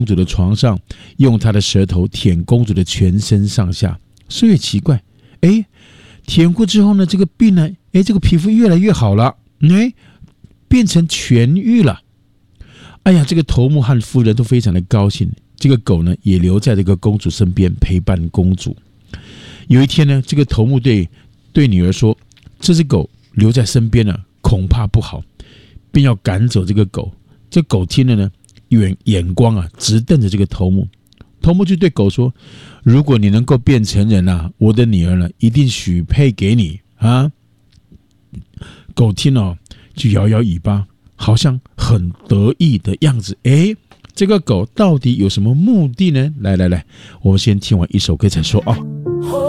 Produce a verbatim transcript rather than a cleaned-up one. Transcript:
公主的床上，用他的舌头舔公主的全身上下。说也奇怪，哎，舔过之后呢，这个病呢，哎，这个皮肤越来越好了，哎，变成痊愈了。哎呀，这个头目和夫人都非常的高兴。这个狗呢，也留在这个公主身边陪伴公主。有一天呢，这个头目对对女儿说：“这只狗留在身边呢，恐怕不好。”便要赶走这个狗。这狗听了呢，眼眼光啊直瞪着这个头目。头目就对狗说：“如果你能够变成人啊，我的女儿呢，一定许配给你啊。”狗听了就摇摇尾巴，好像很得意的样子。哎，这个狗到底有什么目的呢？来来来，我们先听完一首歌才说哦。